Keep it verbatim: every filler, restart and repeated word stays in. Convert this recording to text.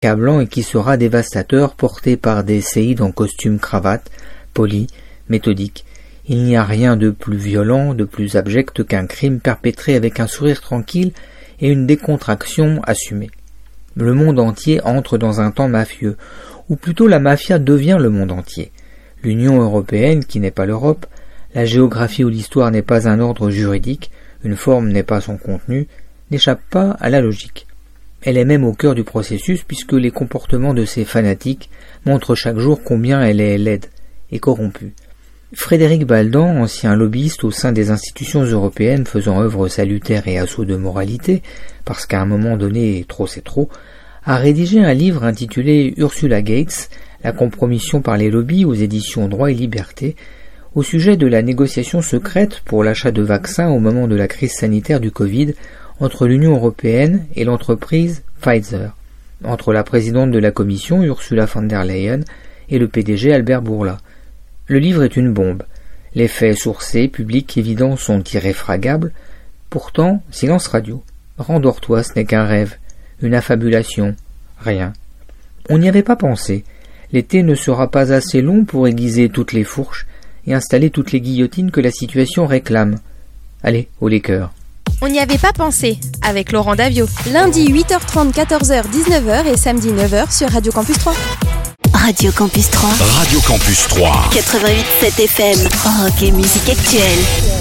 accablant et qui sera dévastateur, porté par des séides en costume cravate, polis, méthodiques. Il n'y a rien de plus violent, de plus abject qu'un crime perpétré avec un sourire tranquille et une décontraction assumée. Le monde entier entre dans un temps mafieux, ou plutôt la mafia devient le monde entier. L'Union européenne, qui n'est pas l'Europe, la géographie ou l'histoire n'est pas un ordre juridique, une forme n'est pas son contenu, n'échappe pas à la logique. Elle est même au cœur du processus puisque les comportements de ces fanatiques montrent chaque jour combien elle est laide et corrompue. Frédéric Baldan, ancien lobbyiste au sein des institutions européennes faisant œuvre salutaire et assaut de moralité, parce qu'à un moment donné, trop c'est trop, a rédigé un livre intitulé Ursula Gates, la compromission par les lobbies aux éditions Droit et Liberté, au sujet de la négociation secrète pour l'achat de vaccins au moment de la crise sanitaire du Covid entre l'Union européenne et l'entreprise Pfizer, entre la présidente de la Commission, Ursula von der Leyen, et le P D G Albert Bourla. Le livre est une bombe. Les faits sourcés, publics, évidents sont irréfragables. Pourtant, silence radio. Rendors-toi, ce n'est qu'un rêve, une affabulation, rien. On n'y avait pas pensé. L'été ne sera pas assez long pour aiguiser toutes les fourches et installer toutes les guillotines que la situation réclame. Allez, au liqueur. On n'y avait pas pensé, avec Laurent Davio. Lundi huit heures trente, quatorze heures, dix-neuf heures et samedi neuf heures sur Radio Campus trois. Radio Campus trois. Radio Campus trois. quatre-vingt-huit virgule sept F M. Rock et musique actuelle.